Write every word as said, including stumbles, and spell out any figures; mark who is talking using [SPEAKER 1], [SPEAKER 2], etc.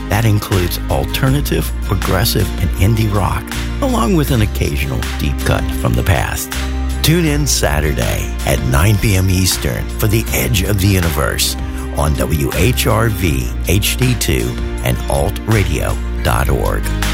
[SPEAKER 1] That includes alternative, progressive, and indie rock, along with an occasional deep cut from the past. Tune in Saturday at nine p.m. Eastern for The Edge of the Universe on W H R V H D two and alt radio dot org.